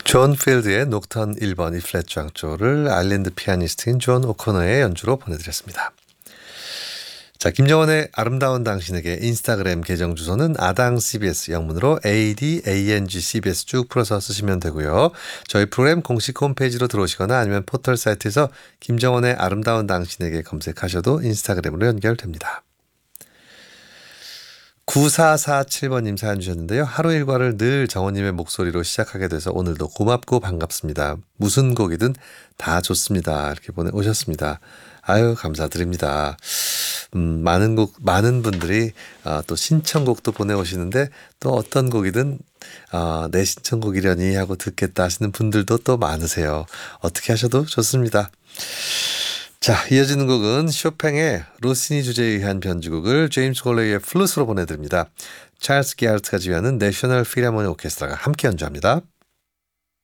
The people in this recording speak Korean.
존 필드의 녹턴 1번 E플랫 장조를 아일랜드 피아니스트인 존 오코너의 연주로 보내드렸습니다. 자, 김정원의 아름다운 당신에게 인스타그램 계정 주소는 아당CBS 영문으로 ADANGCBS 쭉 풀어서 쓰시면 되고요. 저희 프로그램 공식 홈페이지로 들어오시거나 아니면 포털 사이트에서 김정원의 아름다운 당신에게 검색하셔도 인스타그램으로 연결됩니다. 9447번님 사연 주셨는데요. 하루 일과를 늘 정원님의 목소리로 시작하게 돼서 오늘도 고맙고 반갑습니다. 무슨 곡이든 다 좋습니다. 이렇게 보내오셨습니다. 아유, 감사드립니다. 많은 분들이 또 신청곡도 보내오시는데 또 어떤 곡이든 내 신청곡이려니 하고 듣겠다 하시는 분들도 또 많으세요. 어떻게 하셔도 좋습니다. 자, 이어지는 곡은 쇼팽의 로시니 주제에 의한 변주곡을 제임스 콜레이의 플루스로 보내드립니다. 찰스 게하르트가 지휘하는 내셔널 필하모니 오케스트라가 함께 연주합니다.